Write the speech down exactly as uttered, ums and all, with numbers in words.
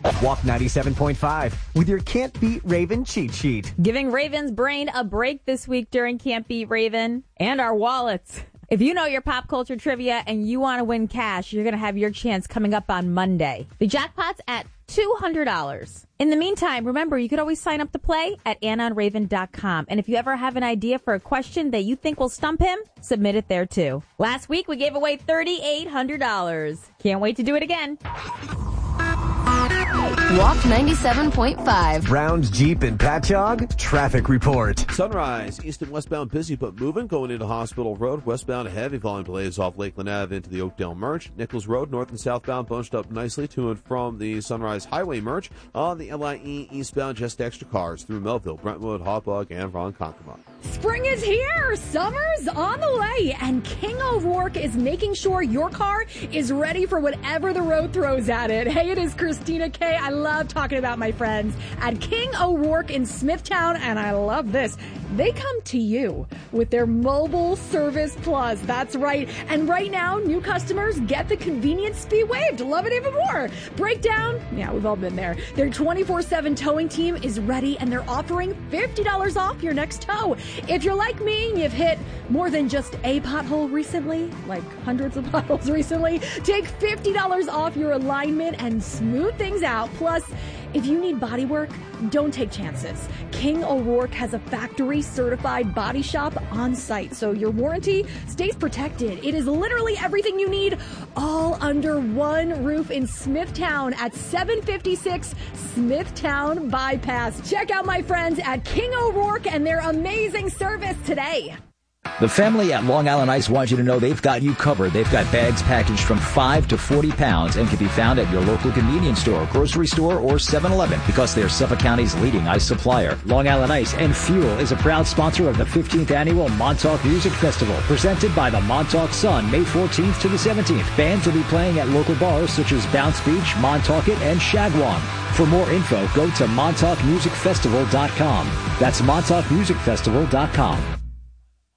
Walk ninety-seven point five with your Can't Beat Raven cheat sheet. Giving Raven's brain a break this week during Can't Beat Raven and our wallets. If you know your pop culture trivia and you want to win cash, you're going to have your chance coming up on Monday. The jackpot's at two hundred dollars. In the meantime, remember, you could always sign up to play at anon raven dot com. And if you ever have an idea for a question that you think will stump him, submit it there too. Last week, we gave away three thousand eight hundred dollars. Can't wait to do it again. Walk ninety-seven point five. Browns, Jeep, and Patchogue traffic report. Sunrise, east and westbound busy but moving. Going into Hospital Road, westbound heavy volume delays off Lakeland Avenue into the Oakdale Merge. Nichols Road, north and southbound, bunched up nicely to and from the Sunrise Highway Merge. On the L I E eastbound, just extra cars through Melville, Brentwood, Hawbug, and Ronkonkoma. Spring is here! Summer's on the way! And King O'Rourke is making sure your car is ready for whatever the road throws at it. Hey, it is Christina Kay. I love talking about my friends at King O'Rourke in Smithtown, and I love this. They come to you with their Mobile Service Plus. That's right. And right now, new customers get the convenience fee waived. Love it even more. Breakdown? Yeah, we've all been there. Their twenty-four seven towing team is ready, and they're offering fifty dollars off your next tow. If you're like me and you've hit more than just a pothole recently, like hundreds of potholes recently, take fifty dollars off your alignment and smooth things out. Plus, if you need body work, don't take chances. King O'Rourke has a factory-certified body shop on site, so your warranty stays protected. It is literally everything you need, all under one roof in Smithtown at seven fifty-six Smithtown Bypass. Check out my friends at King O'Rourke and their amazing service today. The family at Long Island Ice wants you to know they've got you covered. They've got bags packaged from five to forty pounds and can be found at your local convenience store, grocery store, or seven eleven because they're Suffolk County's leading ice supplier. Long Island Ice and Fuel is a proud sponsor of the fifteenth Annual Montauk Music Festival, presented by the Montauk Sun, May fourteenth to the seventeenth. Bands will be playing at local bars such as Bounce Beach, Montaukett, and Shagwon. For more info, go to montauk music festival dot com. That's montauk music festival dot com.